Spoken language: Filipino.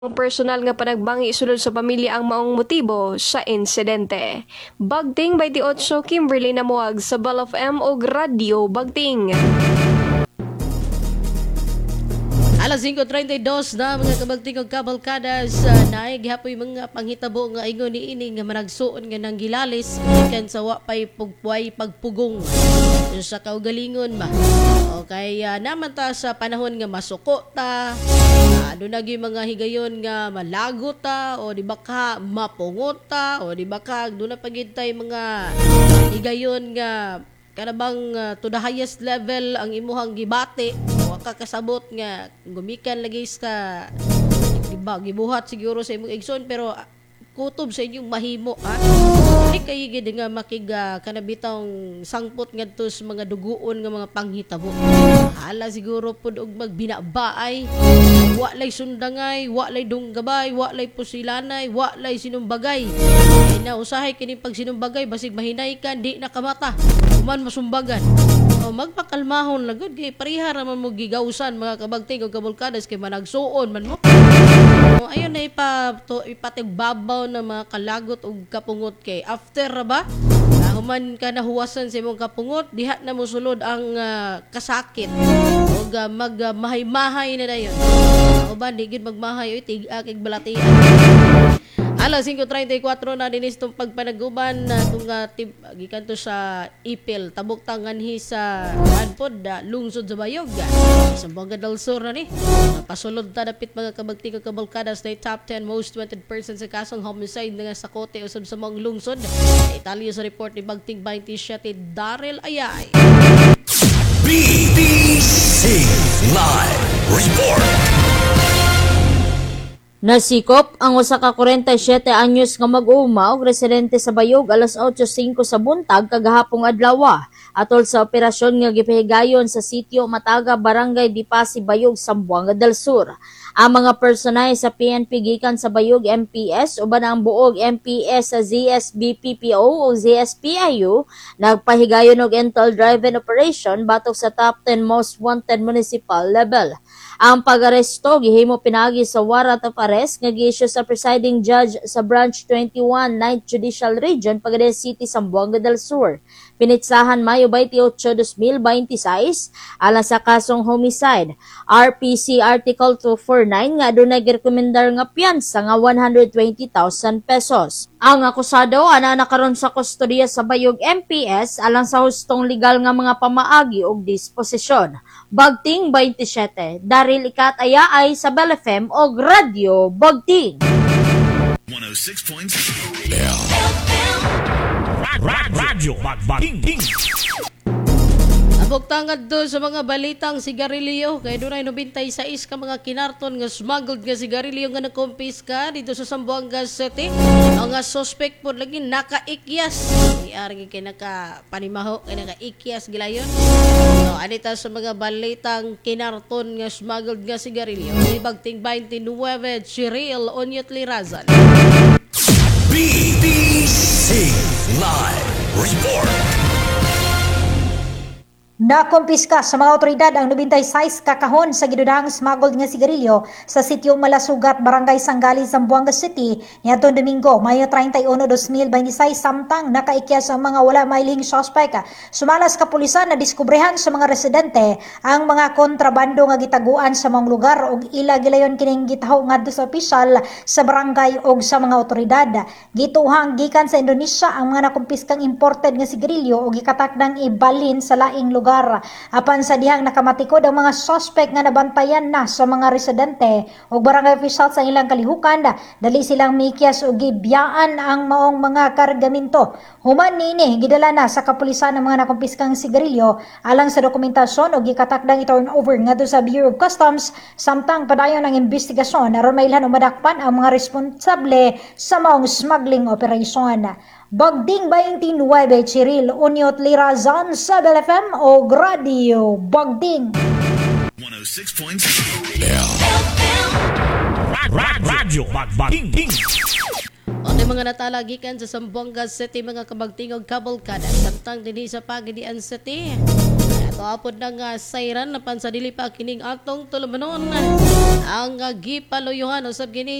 Ang personal nga panagbangi isulod sa pamilya ang maong motibo sa insidente. Bagting 28 Kimberly Namuag sa Bal of M o Radio Bagting. Alas 5:32 na mga kabagting og kabalkadas na gihapoy mga panghitabo nga ingon niini nga managsuon nga nang gilalis gikan sa wa pay pugpuay pagpugong sa kaugalingon ba. Okay, naman ta sa panahon nga masuko ta, ano na gyud mga higayon nga malagot ta o di ba ka mapungot ta o di ba ka do na pagitay mga higayon nga kanabang to the highest level ang imuhang gibati o kakasabot nga gumikan lagi sa diba gibuhat siguro sa imong igsoon pero kutob sa inyong mahimo di kayo gid nga makiga kanabitang sangpot ngadto sa mga duguon nga mga panghitabo hala siguro pud og magbinabaay wa lay sundangay wa lay dunggabay wa lay pusilanay wa lay sinumbagay ay nausahay kini pag sinumbagay basig mahinay ka di nakamata man masumbagan o magpakalmahon lagod kay pareha ra man mo gigawsan mga kabagting ug kabulkadas kay managsuon man mo o ayon na ipatigbabaw na mga kalagot ug kapungot kay after ra ba human ka nahuwasan sa imong kapungot diha na mo sulod ang kasakit ug magmahay-mahay na dayon uban di gid magmahay oy tig-akig balatian. Alas 5:34 na dinis tong pagpanaguban kung gikan to sa Ipil tabok tanganhi sa Anpod lungsod sa Bayog sa Buanga del Sur na ni pasulod ta dapit mga kabagting ug kabalkadas na top 10 most wanted persons sa kasong homicide nga sa kote usab sa mga lungsod. Italyo sa report ni Bagting 27 Daryl Ayay. BBC Live Report. Nasikop ang usa ka 47 anyos nga mag-uuma og residente sa Bayog alas 8:05 sa buntag kagahapong adlaw atol sa operasyon nga gipahigayon sa sitio Mataga, Barangay Dipasi, Bayog, Zamboanga del Sur. Ang mga personay sa PNP gikan sa Bayog MPS uban ang buog MPS sa ZSB PPO o ZSPIU nagpahigayon og intel-driven operation batok sa top 10 most wanted municipal level. Ang pag-aresto gihimo pinagi sa warrant of arrest nga gi-issue sa presiding judge sa Branch 21 9th Judicial Region, Pagadian City, Zamboanga del Sur. Pinitsahan Mayo 28, 2026 alang sa kasong homicide. RPC Article 249 nga adunay girekomendar nga piyansa nga 120,000 pesos. Ang akusado ana nakaron sa kustodiya sa Bayog MPS alang sa hustong legal nga mga pamaagi ug disposisyon. Bagting 27, Daryl Ayay sa Bal FM og Radio Bagting. 106.7 Radio Bagting. Abog-tangad do sa mga balitang sigarilyo kay dunay 96 ka mga kinarton nga smuggled nga sigarilyo nga nakumpiska dito sa Zamboanga City. Ang suspect po lagi nakaikyas. Iargi kay nakapanimaho kay nakaikyas gilayon. So anita sa mga balitang kinarton nga smuggled nga sigarilyo. Bagting 29 Cheryl Onyot Lirazan. BBC Live Report. Nakumpiska sa mga otoridad ang 96 kakahon sa gidudahang smuggled nga sigarilyo sa sitio Malasugat, Barangay Sanggali, Zamboanga City niadtong Domingo, Mayo 31, 2026 samtang nakaikyas ang mga wala mailing suspect. Sumalas kapulisan na diskubrehan sa mga residente ang mga kontrabando nga gitaguan sa mga lugar ug ila gilayon kining gitaho ngadto sa opisyal sa barangay ug sa mga otoridad. Gituhang gikan sa Indonesia ang mga nakumpiskang imported nga sigarilyo ug gikatakdang ibalhin sa laing lugar. Apan sa dihang nakamatikod ang mga suspect nga nabantayan na sa mga residente ug barangay official sa ilang kalihukan, dali silang mikyas ug gibiyaan ang maong mga kargamento. Human niini gidala na sa kapulisan ang mga nakumpiskang sigarilyo alang sa dokumentasyon ug gikatakdang i-turn over ngadto sa Bureau of Customs samtang padayon ang investigasyon aron mailhan o madakpan ang mga responsable sa maong smuggling operation. Bagting 29 Cheryl Onyot Lirazan sa Bal FM o Radio Bagting. 106.7 Radio Bagting. O mga natalagikan sa Zamboanga City mga kabagting og kabalkada samtang dinhi sa Pagadian City. Ito apod na nga sayran na pansadili pa kining atong tulumanon. ang gipaluyuhan usab gini